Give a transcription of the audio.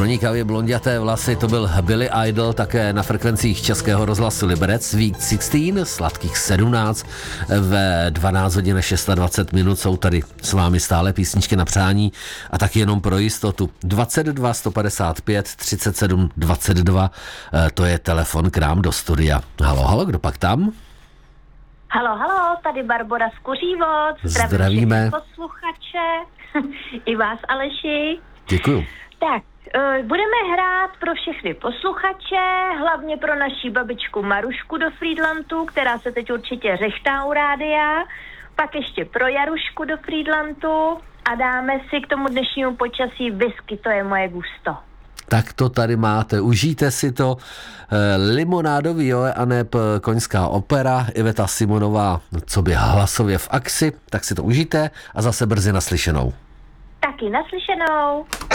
pronikavě blonděté vlasy, to byl Billy Idol, také na frekvencích Českého rozhlasu Liberec, Sweet 16, sladkých 17, ve 12 hodin 26 minut jsou tady s vámi stále písničky na přání a tak jenom pro jistotu 22 155 37 22, to je telefon k nám do studia. Halo, kdo pak tam? Halo, tady Barbora z Kuřívod. Zdravíme. Posluchače, i vás, Aleši. Děkuju. Tak, budeme hrát pro všechny posluchače, hlavně pro naší babičku Marušku do Frýdlantu, která se teď určitě řechtá u rádia, pak ještě pro Jarušku do Frýdlantu a dáme si k tomu dnešnímu počasí whisky, to je moje gusto. Tak to tady máte, užijte si to. Limonádový jo, a neb Koňská opera, Iveta Simonová, co by hlasově v akci, tak si to užijte a zase brzy naslyšenou. Taky naslyšenou.